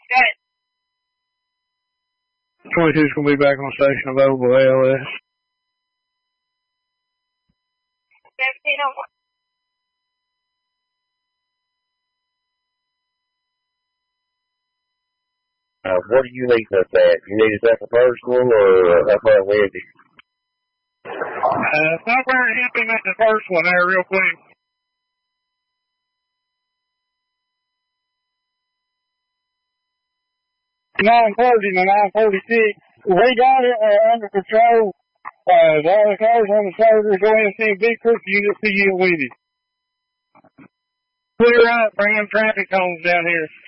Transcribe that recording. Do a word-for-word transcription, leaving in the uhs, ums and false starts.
Good. twenty-two's going to be back on station available A L S. seventeen oh one. Uh, what do you need us at? You need us at the first one, or how far away is it? Uh, somewhere hit him at the first one there real quick. nine forty to nine forty-six. We got it uh, under control. Uh, the other cars on the server, go in and see a big crew unit, see you with it. Clear up, bring them traffic cones down here.